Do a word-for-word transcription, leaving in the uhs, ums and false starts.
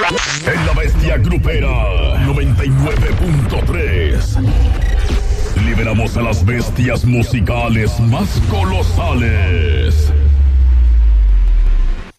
En la bestia grupera noventa y nueve punto tres. Liberamos a las bestias musicales más colosales.